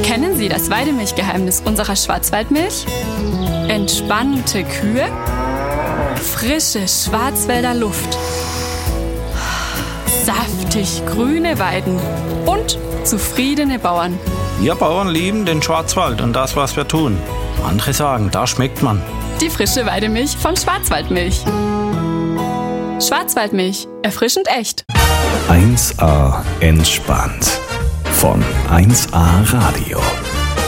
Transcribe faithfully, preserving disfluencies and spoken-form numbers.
Kennen Sie das Weidemilchgeheimnis unserer Schwarzwaldmilch? Entspannte Kühe, frische Schwarzwälder Luft, saftig grüne Weiden und zufriedene Bauern. Wir Bauern lieben den Schwarzwald und das, was wir tun. Andere sagen, da schmeckt man. Die frische Weidemilch von Schwarzwaldmilch. Schwarzwaldmilch, erfrischend echt. eins A entspannt von eins A Radio.